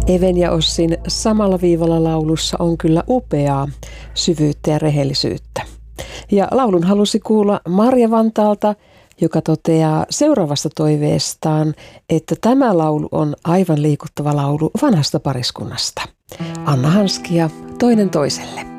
Even ja Ossin samalla viivalla laulussa on kyllä upeaa syvyyttä ja rehellisyyttä. Ja laulun halusi kuulla Marja Vantaalta, joka toteaa seuraavasta toiveestaan, että tämä laulu on aivan liikuttava laulu vanhasta pariskunnasta. Anna Hanskia toinen toiselle.